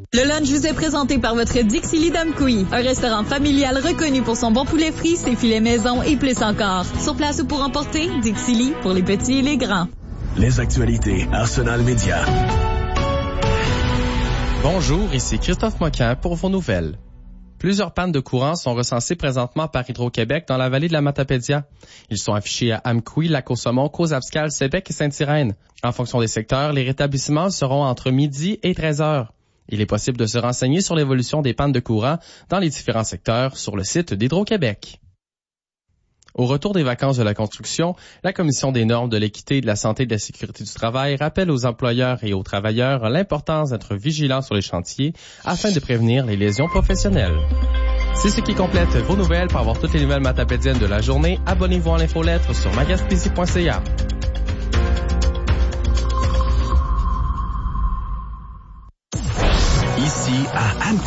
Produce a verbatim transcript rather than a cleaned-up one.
Le lunch vous est présenté par votre Dixili d'Amqui, un restaurant familial reconnu pour son bon poulet frit, ses filets maison et plus encore. Sur place ou pour emporter, Dixili pour les petits et les grands. Les actualités Arsenal Média. Bonjour, ici Christophe Moquin pour vos nouvelles. Plusieurs pannes de courant sont recensées présentement par Hydro-Québec dans la vallée de la Matapédia. Ils sont affichés à Amqui, Lac-au-Saumon, Caux-Abscal, Sébec et Sainte-Irène. En fonction des secteurs, les rétablissements seront entre midi et treize heures. Il est possible de se renseigner sur l'évolution des pannes de courant dans les différents secteurs sur le site d'Hydro-Québec. Au retour des vacances de la construction, la Commission des normes de l'équité, de la santé et de la sécurité du travail rappelle aux employeurs et aux travailleurs l'importance d'être vigilants sur les chantiers afin de prévenir les lésions professionnelles. C'est ce qui complète vos nouvelles. Pour avoir toutes les nouvelles matapédiennes de la journée, abonnez-vous à l'infolettre sur magaspésie point c a. Ici à Amqui.